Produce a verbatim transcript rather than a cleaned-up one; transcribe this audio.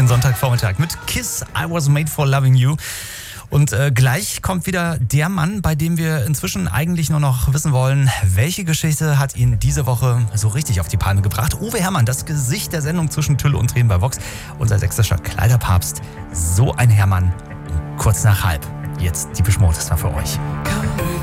Sonntagvormittag mit Kiss, I Was Made for Loving You. Und äh, gleich kommt wieder der Mann, bei dem wir inzwischen eigentlich nur noch wissen wollen, welche Geschichte hat ihn diese Woche so richtig auf die Palme gebracht. Uwe Herrmann, das Gesicht der Sendung zwischen Tülle und Tränen bei Vox. Unser sächsischer Kleiderpapst. So ein Herrmann, kurz nach halb. Jetzt die Beschmut, das war für euch.